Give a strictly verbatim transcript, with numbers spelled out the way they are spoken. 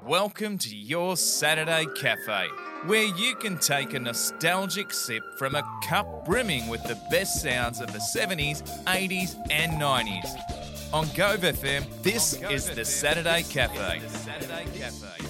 Welcome to your Saturday Cafe, where you can take a nostalgic sip from a cup brimming with the best sounds of the seventies, eighties and nineties. On Gove F M, this is the Saturday Cafe.